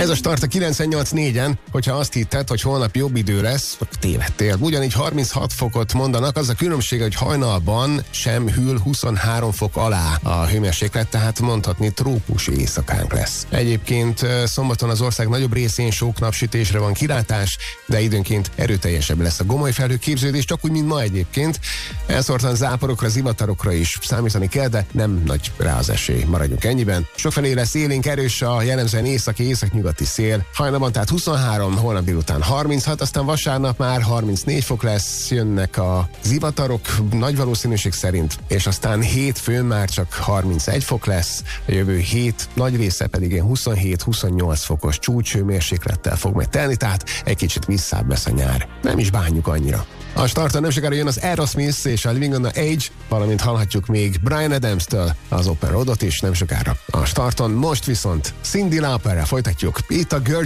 Ez a start a 98.4-en, hogyha azt hitted, hogy holnap jobb idő lesz, akkor tévedtél. Ugyanígy 36 fokot mondanak, az a különbség, hogy hajnalban sem hűl 23 fok alá a hőmérséklet, tehát mondhatni trópusi éjszakánk lesz. Egyébként szombaton az ország nagyobb részén sok napsütésre van kilátás, de időnként erőteljesebb lesz a gomoly felhőképződés, csak úgy, mint ma egyébként. Elszórtan záporokra, zivatarokra is számítani kell, de nem nagy rá az esély. Maradjunk ennyiben. Sokfelé lesz élénk erős a jellemzően északi-északnyugati szél. Hajnalban tehát 23, holnap délután 36, aztán vasárnap már 34 fok lesz, jönnek a zivatarok nagy valószínűség szerint, és aztán hétfőn már csak 31 fok lesz, a jövő hét nagy része pedig ilyen 27-28 fokos csúcshőmérséklettel fog majd telni, tehát egy kicsit visszább lesz a nyár. Nem is bánjuk annyira. A starton nem sokára jön az Aerosmith és a Living on the Edge, valamint hallhatjuk még Bryan Adams-től az Open Roadot is nem sokára. A starton most viszont Cyndi Lauperrel folytatjuk. Itt a Girl